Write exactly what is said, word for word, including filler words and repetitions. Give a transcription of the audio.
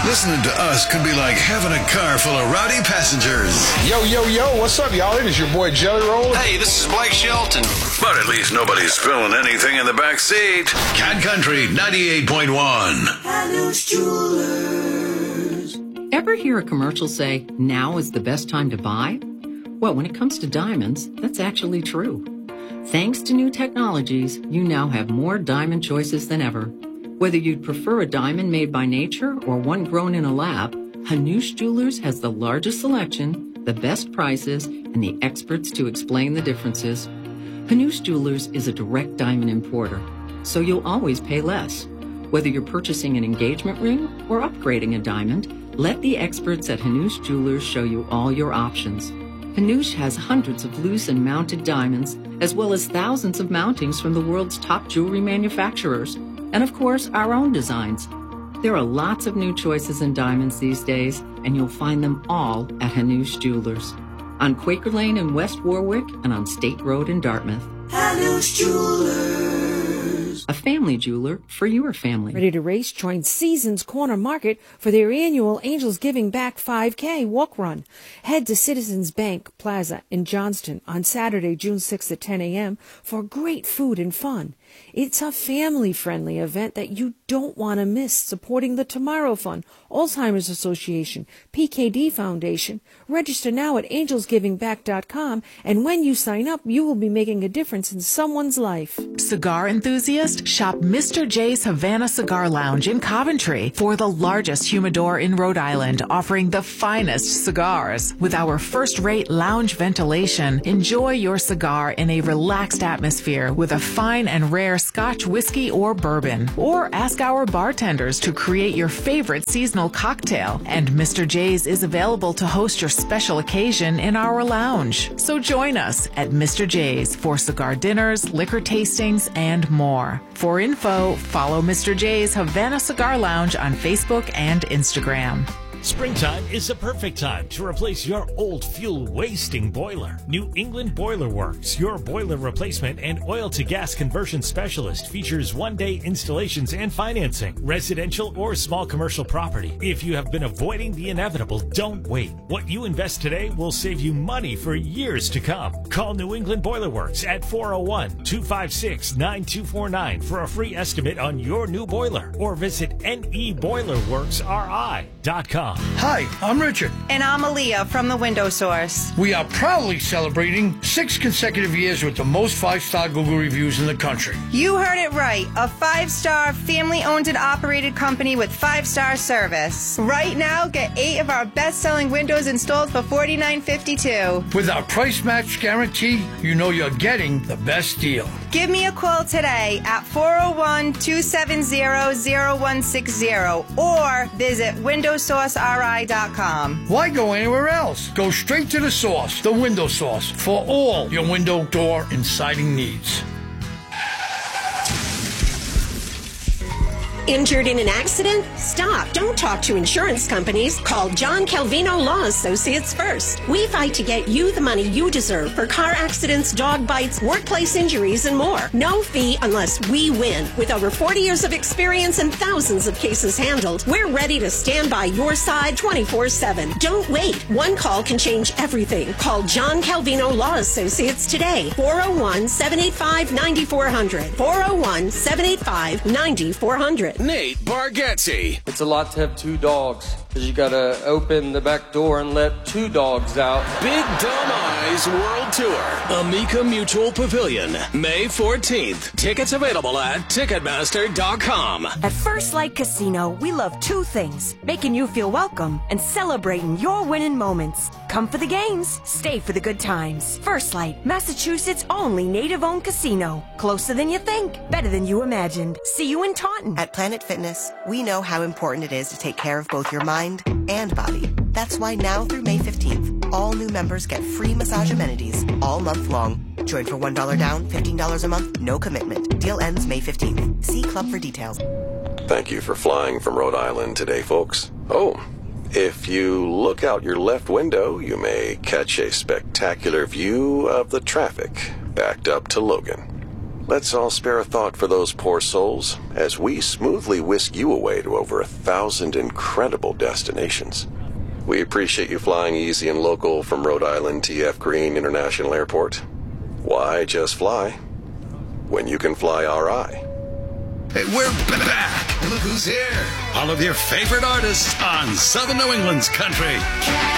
Listening to us could be like having a car full of rowdy passengers. Yo, yo, yo, what's up, y'all? It is your boy Jelly Roll. Hey, this is Blake Shelton. But at least nobody's spilling anything in the back seat. Cat Country ninety-eight point one. Hanush Jewelers. Ever hear a commercial say, now is the best time to buy? Well, when it comes to diamonds, that's actually true. Thanks to new technologies, you now have more diamond choices than ever. Whether you'd prefer a diamond made by nature or one grown in a lab, Hanush Jewelers has the largest selection, the best prices, and the experts to explain the differences. Hanush Jewelers is a direct diamond importer, so you'll always pay less. Whether you're purchasing an engagement ring or upgrading a diamond, let the experts at Hanush Jewelers show you all your options. Hanush has hundreds of loose and mounted diamonds, as well as thousands of mountings from the world's top jewelry manufacturers, and of course, our own designs. There are lots of new choices in diamonds these days, and you'll find them all at Hanush Jewelers. On Quaker Lane in West Warwick and on State Road in Dartmouth. Hanush Jewelers. A family jeweler for your family. Ready to race? Join Seasons Corner Market for their annual Angels Giving Back five K walk run. Head to Citizens Bank Plaza in Johnston on Saturday, June sixth at ten a.m. for great food and fun. It's a family-friendly event that you don't want to miss, supporting the Tomorrow Fund, Alzheimer's Association, P K D Foundation. Register now at angels giving back dot com, and when you sign up, you will be making a difference in someone's life. Cigar enthusiast, shop Mister J's Havana Cigar Lounge in Coventry for the largest humidor in Rhode Island, offering the finest cigars. With our first-rate lounge ventilation, enjoy your cigar in a relaxed atmosphere with a fine and rare Scotch, whiskey, or bourbon. Or ask our bartenders to create your favorite seasonal cocktail. And Mister J's is available to host your special occasion in our lounge. So join us at Mister J's for cigar dinners, liquor tastings, and more. For info, follow Mister J's Havana Cigar Lounge on Facebook and Instagram. Springtime is the perfect time to replace your old fuel-wasting boiler. New England Boiler Works, your boiler replacement and oil-to-gas conversion specialist, features one-day installations and financing, residential or small commercial property. If you have been avoiding the inevitable, don't wait. What you invest today will save you money for years to come. Call New England Boiler Works at four oh one, two five six, nine two four nine for a free estimate on your new boiler, or visit N E boiler works R I dot com. Hi, I'm Richard. And I'm Aaliyah from The Window Source. We are proudly celebrating six consecutive years with the most five-star Google reviews in the country. You heard it right. A five-star, family-owned and operated company with five-star service. Right now, get eight of our best-selling windows installed for forty-nine fifty-two. With our price match guarantee, you know you're getting the best deal. Give me a call today at four oh one, two seven zero, zero one six zero or visit window source R I dot com. Why go anywhere else? Go straight to the source, the Window Source, for all your window, door, and siding needs. Injured in an accident? Stop. Don't talk to insurance companies. Call John Calvino Law Associates first. We fight to get you the money you deserve for car accidents, dog bites, workplace injuries, and more. No fee unless we win. With over forty years of experience and thousands of cases handled, we're ready to stand by your side twenty-four seven. Don't wait. One call can change everything. Call John Calvino Law Associates today. four oh one, seven eight five, nine four zero zero. four oh one, seven eight five, nine four zero zero. Nate Bargatze. It's a lot to have two dogs, because you gotta open the back door and let two dogs out. Big Dumb Eyes World Tour, Amica Mutual Pavilion, May fourteenth. Tickets available at Ticketmaster dot com. At First Light Casino, we love two things: making you feel welcome and celebrating your winning moments. Come for the games, stay for the good times. First Light, Massachusetts' only native-owned casino. Closer than you think, better than you imagined. See you in Taunton. At Planet Fitness, we know how important it is to take care of both your mind and body. That's why now through May fifteenth, all new members get free massage amenities all month long. Join for one dollar down, fifteen dollars a month, no commitment. Deal ends May fifteenth. See club for details. Thank you for flying from Rhode Island today, folks. Oh, if you look out your left window, you may catch a spectacular view of the traffic backed up to Logan. let's all spare a thought for those poor souls as we smoothly whisk you away to over a thousand incredible destinations. We appreciate you flying easy and local from Rhode Island T F Green International Airport. Why just fly when you can fly R I? Hey, we're back. And look who's here. All of your favorite artists on Southern New England's country.